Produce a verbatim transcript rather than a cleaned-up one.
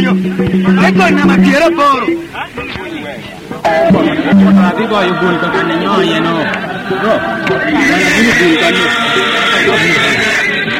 yo. Eko na matiera poro. Tapi kok yo bun kan nyo ya no. Bro. Ini bun kan.